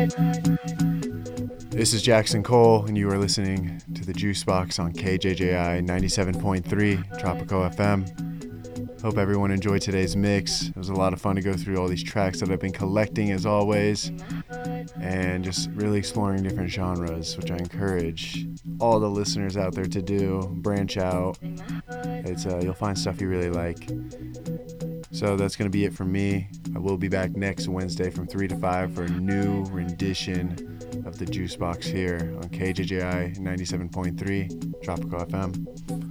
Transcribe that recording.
This is Jackson Cole, and you are listening to the Juice Box on KJJI 97.3 Tropico FM. Hope everyone enjoyed today's mix. It was a lot of fun to go through all these tracks that I've been collecting as always, and just really exploring different genres, which I encourage all the listeners out there to do. Branch out. You'll find stuff you really like. So that's going to be it from me. I will be back next Wednesday from 3 to 5 for a new rendition of the Juice Box here on KJJI 97.3 Tropico FM.